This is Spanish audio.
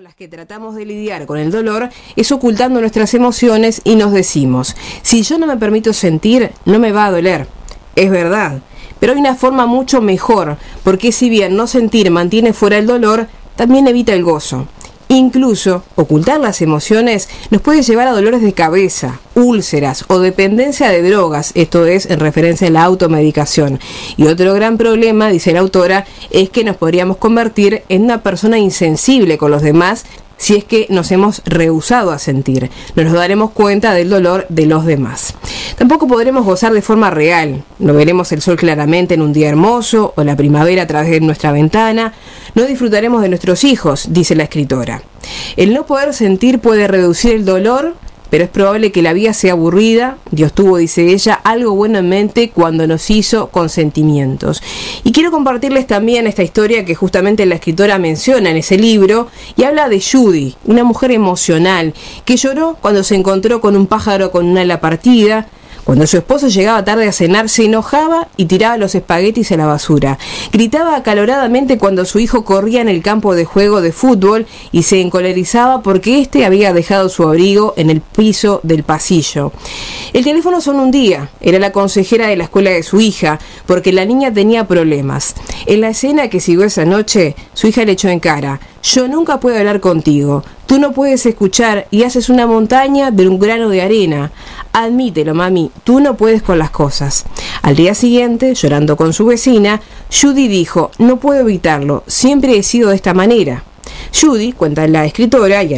con las que tratamos de lidiar con el dolor es ocultando nuestras emociones y nos decimos, si yo no me permito sentir, no me va a doler. Es verdad, pero hay una forma mucho mejor, porque si bien no sentir mantiene fuera el dolor, también evita el gozo. Incluso, ocultar las emociones nos puede llevar a dolores de cabeza, úlceras o dependencia de drogas, esto es en referencia a la automedicación. Y otro gran problema, dice la autora, es que nos podríamos convertir en una persona insensible con los demás si es que nos hemos rehusado a sentir. No nos daremos cuenta del dolor de los demás. Tampoco podremos gozar de forma real. No veremos el sol claramente en un día hermoso o la primavera a través de nuestra ventana. No disfrutaremos de nuestros hijos, dice la escritora. El no poder sentir puede reducir el dolor, pero es probable que la vida sea aburrida. Dios tuvo, dice ella, algo bueno en mente cuando nos hizo con sentimientos. Y quiero compartirles también esta historia que justamente la escritora menciona en ese libro y habla de Judy, una mujer emocional que lloró cuando se encontró con un pájaro con un ala partida. Cuando su esposo llegaba tarde a cenar, se enojaba y tiraba los espaguetis a la basura. Gritaba acaloradamente cuando su hijo corría en el campo de juego de fútbol y se encolerizaba porque éste había dejado su abrigo en el piso del pasillo. El teléfono sonó un día. Era la consejera de la escuela de su hija, porque la niña tenía problemas. En la escena que siguió esa noche, su hija le echó en cara: yo nunca puedo hablar contigo. Tú no puedes escuchar y haces una montaña de un grano de arena. Admítelo, mami, tú no puedes con las cosas. Al día siguiente, llorando con su vecina, Judy dijo: no puedo evitarlo, siempre he sido de esta manera. Judy, cuenta la escritora, y